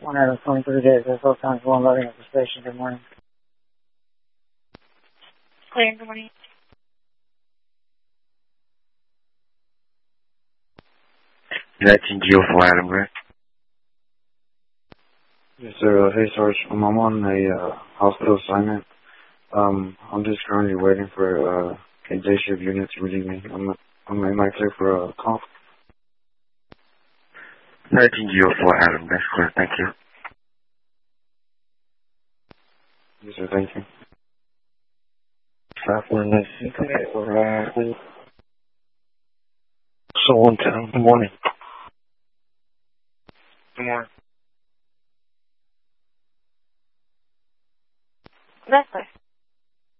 1 out of 23 days. There's no times one loading at the station. Good morning. Clear, good morning. for Adam Gray. Yes, sir. Hey, Sarge. I'm on a hospital assignment. I'm just currently waiting for a day shift unit to relieve me. I'm in my clear for a call. 1904 Adam, that's clear. Thank you. Yes, sir. Thank you. 519 for Solon Town. Good morning.